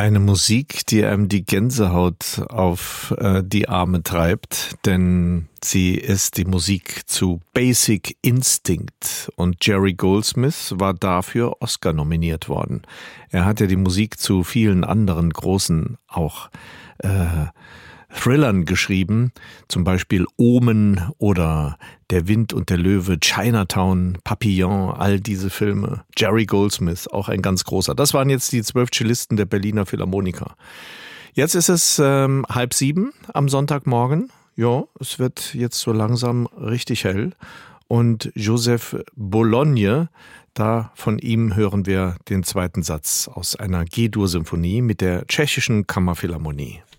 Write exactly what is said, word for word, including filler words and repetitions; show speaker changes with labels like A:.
A: Eine Musik, die einem die Gänsehaut auf äh, die Arme treibt, denn sie ist die Musik zu Basic Instinct und Jerry Goldsmith war dafür Oscar nominiert worden. Er hat ja die Musik zu vielen anderen großen auch äh, Thrillern geschrieben, zum Beispiel Omen oder Der Wind und der Löwe, Chinatown, Papillon, all diese Filme. Jerry Goldsmith, auch ein ganz großer. Das waren jetzt die zwölf Cellisten der Berliner Philharmoniker. Jetzt ist es ähm, halb sieben am Sonntagmorgen. Ja, es wird jetzt so langsam richtig hell. Und Joseph Bologne, da von ihm hören wir den zweiten Satz aus einer G-Dur-Symphonie mit der Tschechischen Kammerphilharmonie.